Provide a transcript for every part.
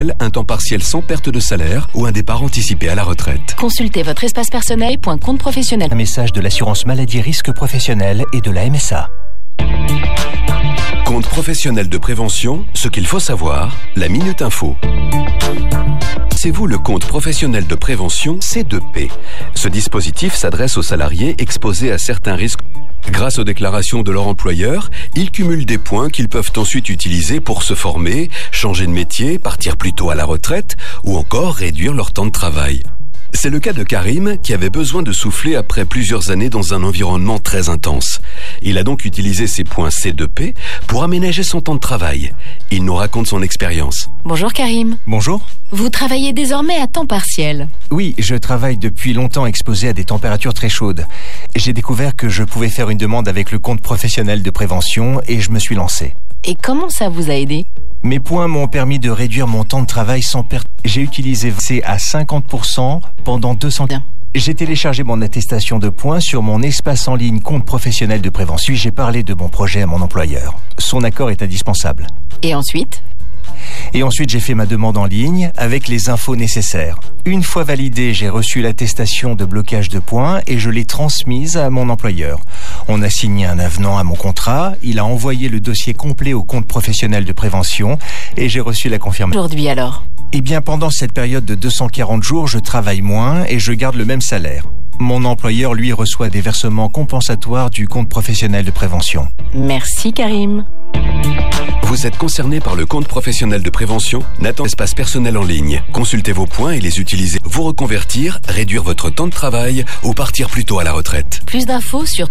professionnel, un temps partiel sans perte de salaire ou un départ anticipé à la retraite. Consultez votre espace personnel.compte professionnel. Un message de l'assurance maladie risque professionnel et de la MSA. Compte professionnel de prévention, ce qu'il faut savoir, la Minute Info. C'est vous le compte professionnel de prévention C2P. Ce dispositif s'adresse aux salariés exposés à certains risques. Grâce aux déclarations de leur employeur, ils cumulent des points qu'ils peuvent ensuite utiliser pour se former, changer de métier, partir plus tôt à la retraite ou encore réduire leur temps de travail. C'est le cas de Karim qui avait besoin de souffler après plusieurs années dans un environnement très intense. Il a donc utilisé ses points C2P pour aménager son temps de travail. Il nous raconte son expérience. Bonjour Karim. Bonjour. Vous travaillez désormais à temps partiel. Oui, je travaille depuis longtemps exposé à des températures très chaudes. J'ai découvert que je pouvais faire une demande avec le compte professionnel de prévention et je me suis lancé. Et comment ça vous a aidé ? Mes points m'ont permis de réduire mon temps de travail sans perte. J'ai utilisé C à 50% pendant 200 gains. J'ai téléchargé mon attestation de points sur mon espace en ligne compte professionnel de prévention. J'ai parlé de mon projet à mon employeur. Son accord est indispensable. Et ensuite ? J'ai fait ma demande en ligne avec les infos nécessaires. Une fois validée, j'ai reçu l'attestation de blocage de points et je l'ai transmise à mon employeur. On a signé un avenant à mon contrat, il a envoyé le dossier complet au compte professionnel de prévention et j'ai reçu la confirmation. Aujourd'hui alors ? Eh bien, pendant cette période de 240 jours, je travaille moins et je garde le même salaire. Mon employeur, lui, reçoit des versements compensatoires du compte professionnel de prévention. Merci Karim. Vous êtes concerné par le compte professionnel de prévention ? N'attendez espace personnel en ligne. Consultez vos points et les utilisez. Vous reconvertir, réduire votre temps de travail ou partir plus tôt à la retraite. Plus d'infos sur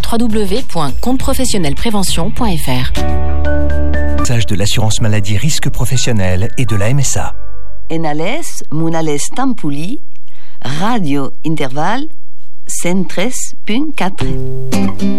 www.compteprofessionnelprevention.fr. Message de l'assurance maladie risque professionnel et de la MSA. Enales, Munales Tampuli, Radio Interval 103.4.